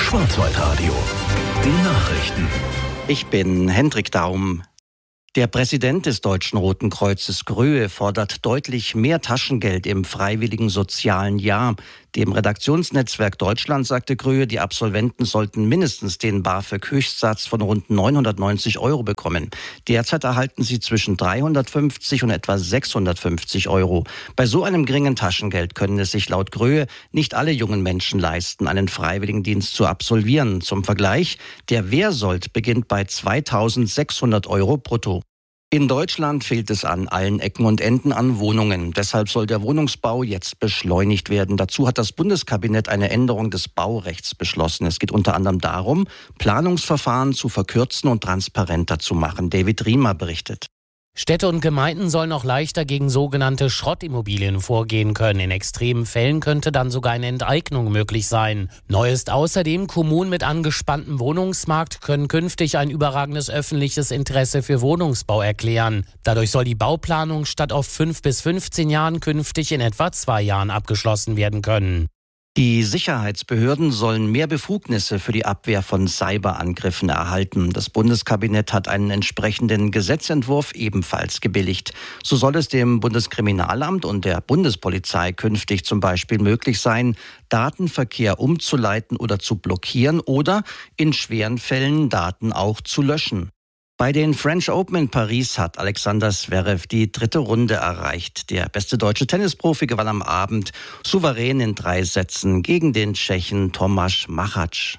Schwarzwaldradio. Die Nachrichten. Ich bin Hendrik Daum. Der Präsident des Deutschen Roten Kreuzes Gröhe fordert deutlich mehr Taschengeld im freiwilligen sozialen Jahr. Dem Redaktionsnetzwerk Deutschland sagte Gröhe, die Absolventen sollten mindestens den BAföG-Höchstsatz von rund 990 € bekommen. Derzeit erhalten sie zwischen 350 und etwa 650 €. Bei so einem geringen Taschengeld können es sich laut Gröhe nicht alle jungen Menschen leisten, einen Freiwilligendienst zu absolvieren. Zum Vergleich, der Wehrsold beginnt bei 2.600 € brutto. In Deutschland fehlt es an allen Ecken und Enden an Wohnungen. Deshalb soll der Wohnungsbau jetzt beschleunigt werden. Dazu hat das Bundeskabinett eine Änderung des Baurechts beschlossen. Es geht unter anderem darum, Planungsverfahren zu verkürzen und transparenter zu machen. David Riemer berichtet. Städte und Gemeinden sollen auch leichter gegen sogenannte Schrottimmobilien vorgehen können. In extremen Fällen könnte dann sogar eine Enteignung möglich sein. Neu ist außerdem, Kommunen mit angespanntem Wohnungsmarkt können künftig ein überragendes öffentliches Interesse für Wohnungsbau erklären. Dadurch soll die Bauplanung statt auf 5 bis 15 Jahren künftig in etwa 2 Jahren abgeschlossen werden können. Die Sicherheitsbehörden sollen mehr Befugnisse für die Abwehr von Cyberangriffen erhalten. Das Bundeskabinett hat einen entsprechenden Gesetzentwurf ebenfalls gebilligt. So soll es dem Bundeskriminalamt und der Bundespolizei künftig zum Beispiel möglich sein, Datenverkehr umzuleiten oder zu blockieren oder in schweren Fällen Daten auch zu löschen. Bei den French Open in Paris hat Alexander Zverev die 3. Runde erreicht. Der beste deutsche Tennisprofi gewann am Abend souverän in 3 Sätzen gegen den Tschechen Tomáš Machač.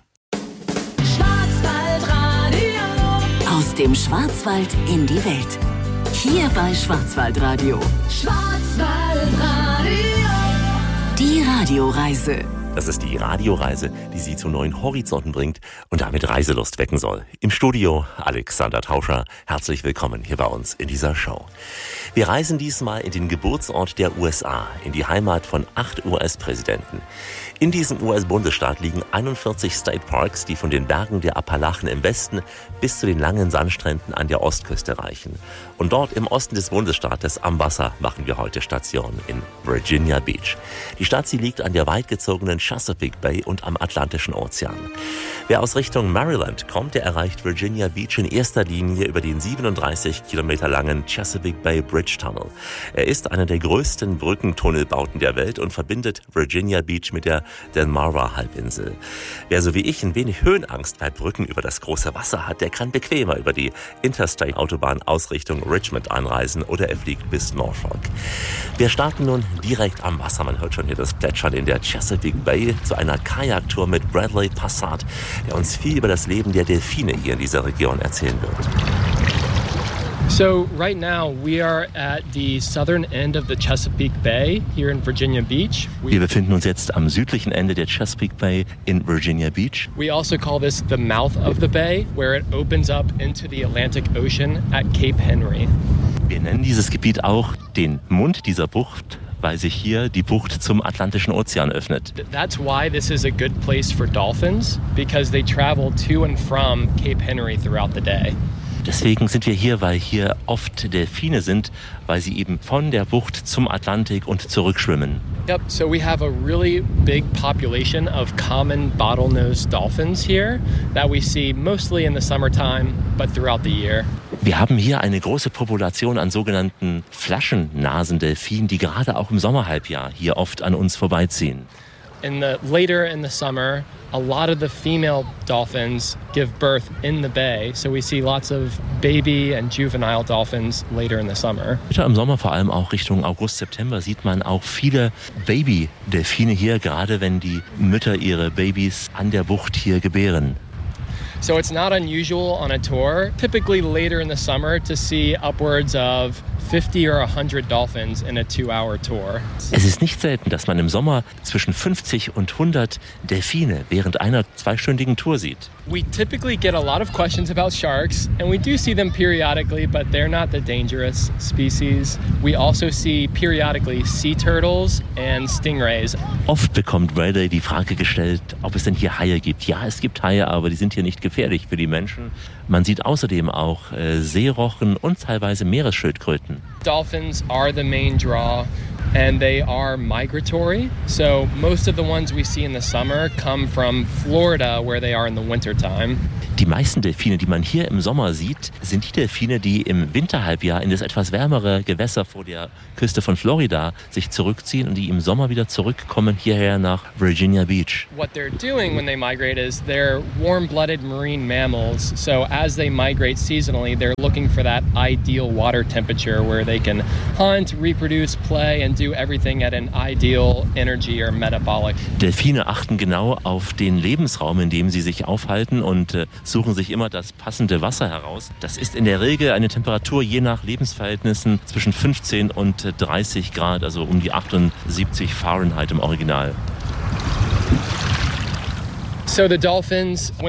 Aus dem Schwarzwald in die Welt. Hier bei Schwarzwaldradio. Die Radioreise. Das ist die Radioreise, die Sie zu neuen Horizonten bringt und damit Reiselust wecken soll. Im Studio Alexander Tauscher. Herzlich willkommen hier bei uns in dieser Show. Wir reisen diesmal in den Geburtsort der USA, in die Heimat von 8 US-Präsidenten. In diesem US-Bundesstaat liegen 41 State Parks, die von den Bergen der Appalachen im Westen bis zu den langen Sandstränden an der Ostküste reichen. Und dort im Osten des Bundesstaates am Wasser machen wir heute Station in Virginia Beach. Die Stadt, sie liegt an der weit gezogenen Chesapeake Bay und am Atlantischen Ozean. Wer aus Richtung Maryland kommt, der erreicht Virginia Beach in erster Linie über den 37 Kilometer langen Chesapeake Bay Bridge Tunnel. Er ist einer der größten Brückentunnelbauten der Welt und verbindet Virginia Beach mit der Delmarva-Halbinsel. Wer so wie ich ein wenig Höhenangst bei Brücken über das große Wasser hat, der kann bequemer über die Interstate-Autobahn aus Richtung Richmond anreisen oder er fliegt bis Norfolk. Wir starten nun direkt am Wasser. Man hört schon hier das Plätschern in der Chesapeake Bay zu einer Kajaktour mit Bradley Passat, der uns viel über das Leben der Delfine hier in dieser Region erzählen wird. So right now we are at the southern end of the Chesapeake Bay here in Virginia Beach. Wir befinden uns jetzt am südlichen Ende der Chesapeake Bay in Virginia Beach. We also call this the mouth of the bay, where it opens up into the Atlantic Ocean at Cape Henry. Wir nennen dieses Gebiet auch den Mund dieser Bucht, weil sich hier die Bucht zum Atlantischen Ozean öffnet. That's why this is a good place for dolphins, because they travel to and from Cape Henry throughout the day. Deswegen sind wir hier, weil hier oft Delfine sind, weil sie eben von der Bucht zum Atlantik und zurückschwimmen. Yep, so we have a really big population of common bottlenose dolphins here that we see mostly in the summertime, but throughout the year. Wir haben hier eine große Population an sogenannten Flaschennasendelfinen, die gerade auch im Sommerhalbjahr hier oft an uns vorbeiziehen. Later in the summer, a lot of the female dolphins give birth in the bay, so we see lots of baby and juvenile dolphins later in the summer. Im Sommer, vor allem auch Richtung August, September, sieht man auch viele Baby-Delfine hier, gerade wenn die Mütter ihre Babys an der Bucht hier gebären. So it's not unusual on a tour, typically later in the summer, to see upwards of 50 or 100 dolphins in a 2-hour tour. Es ist nicht selten, dass man im Sommer zwischen 50 und 100 Delfine während einer 2-stündigen Tour sieht. We typically get a lot of questions about sharks, and we do see them periodically, but they're not the dangerous species. We also see periodically sea turtles and stingrays. Oft bekommt Bradley die Frage gestellt, ob es denn hier Haie gibt. Ja, es gibt Haie, aber die sind hier nicht gefährlich für die Menschen. Man sieht außerdem auch Seerochen und teilweise Meeresschildkröten. Dolphins are the main draw. and they are migratory. So most of the ones we see in the summer come from Florida, where they are in the wintertime. Die meisten Delfine, die man hier im Sommer sieht, sind die Delfine, die im Winterhalbjahr in das etwas wärmere Gewässer vor der Küste von Florida sich zurückziehen und die im Sommer wieder zurückkommen hierher nach Virginia Beach. What they're doing when they migrate is they're warm-blooded marine mammals. So as they migrate seasonally, they're looking for that ideal water temperature where they can hunt, reproduce, play and do everything at an ideal energy or metabolic. Delfine achten genau auf den Lebensraum, in dem sie sich aufhalten und suchen sich immer das passende Wasser heraus. Das ist in der Regel eine Temperatur je nach Lebensverhältnissen zwischen 15 und 30 Grad, also um die 78 Fahrenheit im Original. So the dolphins,